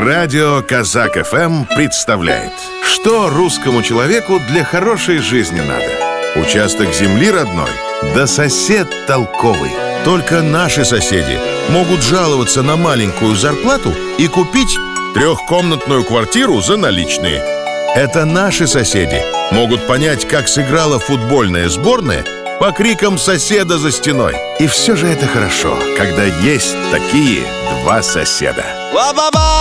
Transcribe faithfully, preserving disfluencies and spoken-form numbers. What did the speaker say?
Радио Казак эф эм представляет, что русскому человеку для хорошей жизни надо. Участок земли родной, да сосед толковый. Только наши соседи могут жаловаться на маленькую зарплату и купить трехкомнатную квартиру за наличные. Это наши соседи могут понять, как сыграла футбольная сборная по крикам соседа за стеной. И все же это хорошо, когда есть такие два соседа.